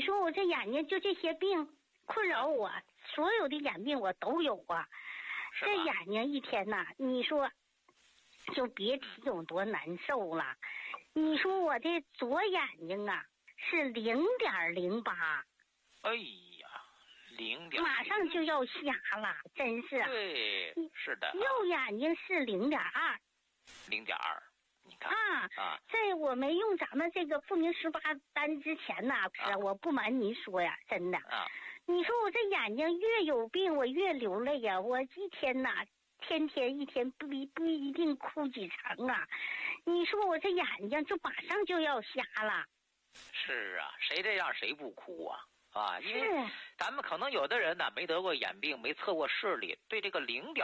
说我这眼睛就这些病困扰我，所有的眼病我都有啊。这眼睛一天呐，你说就别提有多难受了。你说我这左眼睛啊是0.08， 哎呀，0.08， 马上就要瞎了，真是。 对，是的。 右眼睛是0.2，0.2， 你看啊，在我没用咱们这个复明18丹之前呐，我不瞒您说呀，真的。你说我这眼睛越有病，我越流泪呀。我一天呐，天一天不一定哭几场啊。你说我这眼睛就马上就要瞎了。是啊，谁这样谁不哭啊？啊，因为咱们可能有的人呢没得过眼病，没测过视力，对这个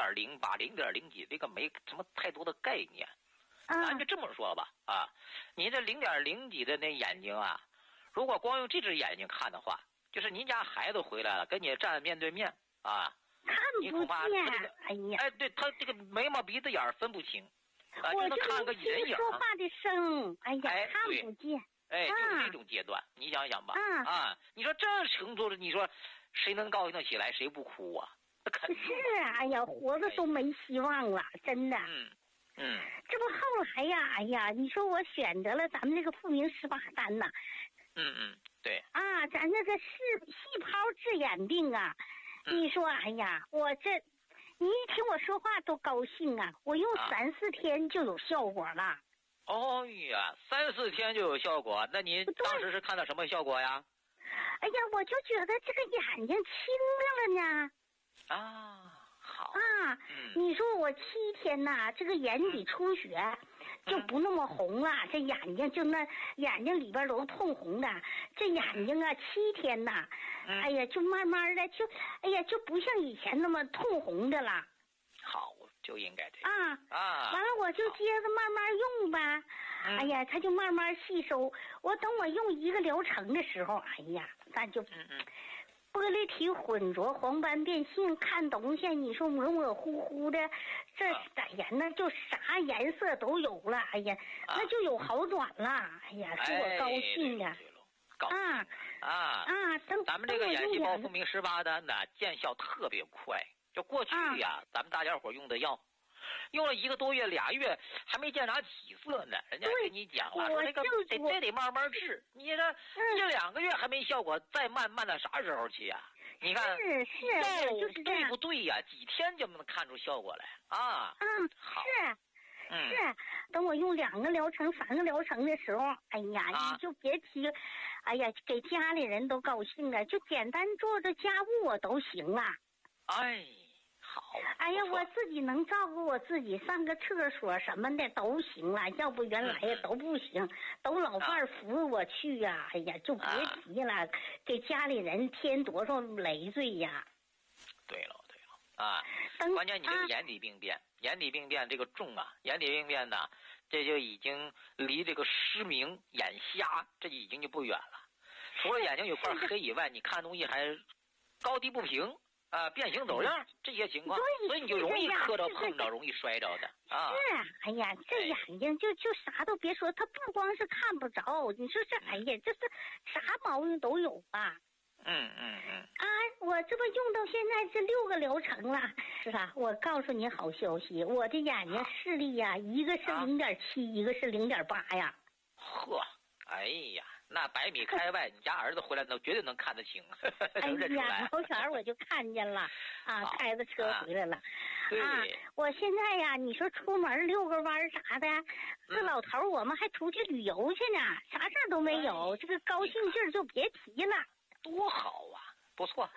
0.08、0.0几这个没什么太多的概念。咱就这么说吧，您这0.0几的那眼睛啊，如果光用这只眼睛看的话，就是您家孩子回来了，跟你站面对面啊， 看不见。哎呀， 对他这个眉毛鼻子眼分不清， 我就能看个人影。 说话的声，哎呀，看不见。 就是这种阶段，你想想吧，你说这程度的，你说谁能高兴得起来，谁不哭啊？肯定是啊，哎呀，活着都没希望了，真的。这不后来呀，哎呀，你说我选择了咱们这个复明18丹呐。 对。 咱这个细胞治眼病啊，你说，哎呀，你一听我说话都高兴啊，我用3、4天就有效果了。 哦呀，3、4天就有效果，那您当时是看到什么效果呀？ 哎呀，我就觉得这个眼睛清亮了呢。 好。 你说我7天呐，这个眼底出血就不那么红了，这眼睛就眼睛里边都通红的，这眼睛啊7天呐，哎呀，就慢慢的就不像以前那么通红的了。 好，就应该这样。 完了我就接着慢慢用呗。哎呀，它就慢慢吸收。我等我用1个疗程的时候，哎呀，咱就玻璃体混浊，黄斑变性，看东西你说模模糊糊的，哎呀，那就啥颜色都有了。哎呀，那就有好转了。哎呀，使我高兴的。 咱们这个眼细胞复明18丹呢，见效特别快。就过去呀，咱们大家伙用的药，用了1个多月、2月，还没见啥起色呢。人家跟你讲了，说这个得慢慢治。你这1、2个月还没效果，再慢到啥时候去呀？你看， 是对不对呀？几天就能看出效果来啊？好。 是，等我用2个疗程、3个疗程的时候，哎呀，你就别提，哎呀，给家里人都高兴了，就简单做着家务我都行了。 好。 哎呀，我自己能照顾我自己，上个厕所什么的都行了，要不原来都不行，都老伴扶我去呀。哎呀，就别提了，给家里人添多少累赘呀。 对了，关键你这个眼底病变，这个重啊，眼底病变呢，这就已经离这个失明、眼瞎，这已经就不远了。除了眼睛有块黑以外，你看东西还高低不平。变形走样这些情况，所以你就容易磕着碰着，容易摔着的。 哎呀，这眼睛就啥都别说，它不光是看不着，你说这哎呀，这是啥毛病都有吧？我这不用到现在是6个疗程了，是吧？我告诉你好消息，我的眼睛视力呀，一个是0.7，一个是0.8呀。 呵，哎呀。那100米开外，你家儿子回来绝对能看得清。 哎呀，老远我就看见了，开着车回来了。我现在呀，你说出门遛个弯啥的，这老头我们还出去旅游去呢，啥事儿都没有，这个高兴劲儿就别提了。 多好啊，不错。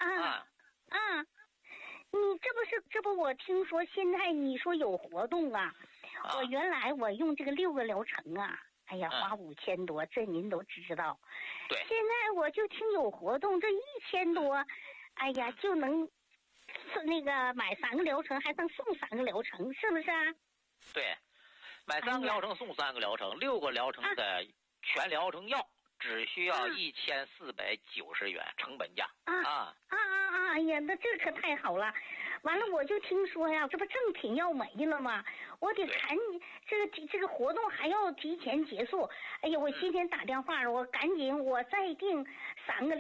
你这不我听说现在你说有活动啊，我原来我用这个6个疗程啊。哎呀，花5000多，这您都知道。 对。 现在我就听有活动，这1000多，哎呀，就能那个买3个疗程，还能送3个疗程，是不是啊？ 对，买3个疗程送3个疗程，6个疗程的全疗程药只需要1490元成本价。 哎呀，那这可太好了。完了，我就听说呀，这不正品要没了吗？我得赶紧，这个活动还要提前结束。哎呀，我今天打电话，我赶紧我再订3个。